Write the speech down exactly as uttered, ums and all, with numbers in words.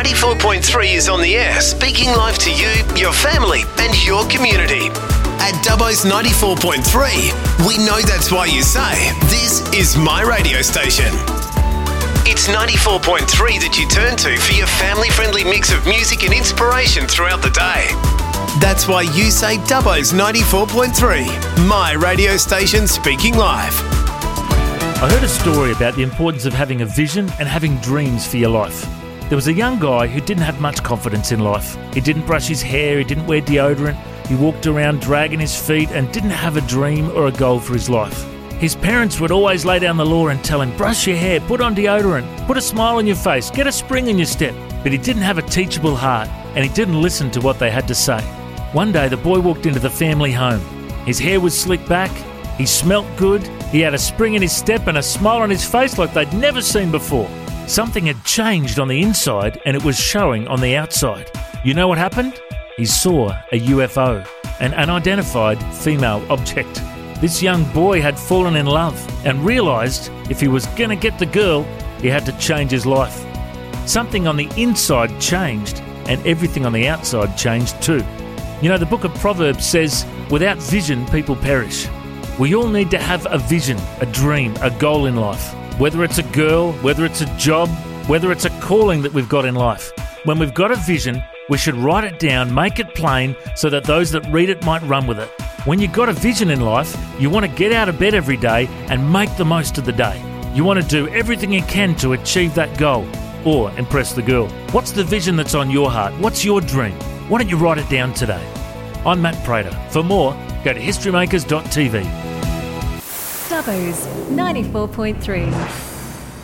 ninety-four point three is on the air, speaking live to you, your family and your community. At Dubbo's ninety-four point three, we know that's why you say, this is my radio station. It's ninety-four point three that you turn to for your family-friendly mix of music and inspiration throughout the day. That's why you say Dubbo's ninety-four point three, my radio station speaking live. I heard a story about the importance of having a vision and having dreams for your life. There was a young guy who didn't have much confidence in life. He didn't brush his hair, he didn't wear deodorant, he walked around dragging his feet and didn't have a dream or a goal for his life. His parents would always lay down the law and tell him, brush your hair, put on deodorant, put a smile on your face, get a spring in your step. But he didn't have a teachable heart and he didn't listen to what they had to say. One day the boy walked into the family home. His hair was slicked back, he smelt good, he had a spring in his step and a smile on his face like they'd never seen before. Something had changed on the inside and it was showing on the outside. You know what happened? He saw a U F O, an unidentified female object. This young boy had fallen in love and realised if he was going to get the girl, he had to change his life. Something on the inside changed and everything on the outside changed too. You know, the book of Proverbs says, without vision, people perish. We all need to have a vision, a dream, a goal in life. Whether it's a girl, whether it's a job, whether it's a calling that we've got in life. When we've got a vision, we should write it down, make it plain, so that those that read it might run with it. When you've got a vision in life, you want to get out of bed every day and make the most of the day. You want to do everything you can to achieve that goal or impress the girl. What's the vision that's on your heart? What's your dream? Why don't you write it down today? I'm Matt Prater. For more, go to history makers dot t v. Dubbo's ninety-four point three.